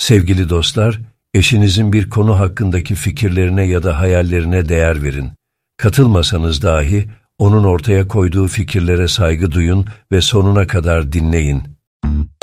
Sevgili dostlar, eşinizin bir konu hakkındaki fikirlerine ya da hayallerine değer verin. Katılmasanız dahi onun ortaya koyduğu fikirlere saygı duyun ve sonuna kadar dinleyin.